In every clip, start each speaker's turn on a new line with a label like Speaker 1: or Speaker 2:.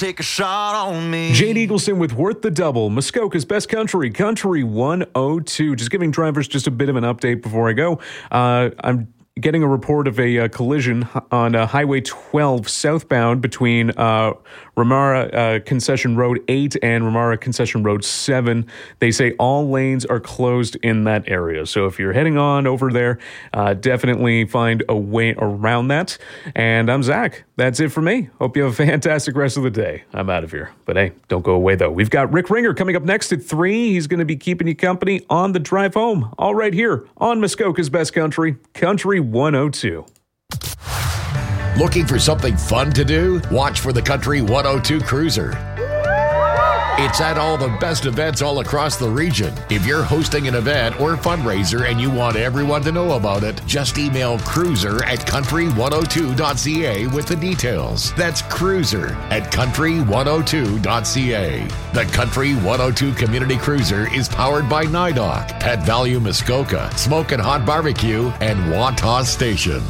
Speaker 1: Take a shot on me.
Speaker 2: Jade Eagleson with Worth the Double, Muskoka's Best Country, Country 102. Just giving drivers just a bit of an update before I go. I'm getting a report of a collision on Highway 12 southbound between Ramara Concession Road 8 and Ramara Concession Road 7. They say all lanes are closed in that area. So if you're heading on over there, definitely find a way around that. And I'm Zach. That's it for me. Hope you have a fantastic rest of the day. I'm out of here. But hey, don't go away, though. We've got Rick Ringer coming up next at 3. He's going to be keeping you company on the drive home. All right here on Muskoka's Best Country, Country 102.
Speaker 3: Looking for something fun to do? Watch for the Country 102 Cruiser. It's at all the best events all across the region. If you're hosting an event or fundraiser and you want everyone to know about it, just email cruiser@country102.ca with the details. That's cruiser@country102.ca. The Country 102 Community Cruiser is powered by NIDOC, Pet Value Muskoka, Smoke and Hot Barbecue, and Wantagh Station.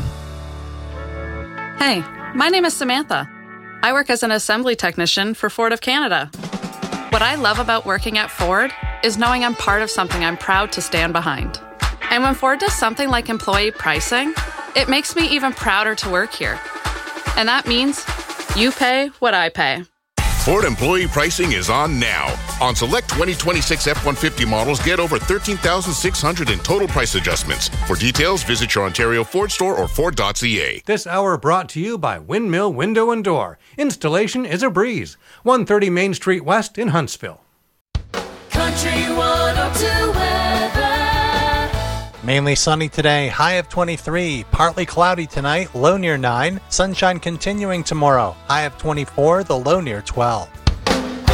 Speaker 4: Hey, my name is Samantha. I work as an assembly technician for Ford of Canada. What I love about working at Ford is knowing I'm part of something I'm proud to stand behind. And when Ford does something like employee pricing, it makes me even prouder to work here. And that means you pay what I pay.
Speaker 5: Ford employee pricing is on now. On select 2026 F-150 models, get over $13,600 in total price adjustments. For details, visit your Ontario Ford store or Ford.ca.
Speaker 6: This hour brought to you by Windmill Window and Door. Installation is a breeze. 130 Main Street West in Huntsville.
Speaker 7: Country 102 weather.
Speaker 8: Mainly sunny today, high of 23. Partly cloudy tonight, low near 9. Sunshine continuing tomorrow, high of 24, the low near 12.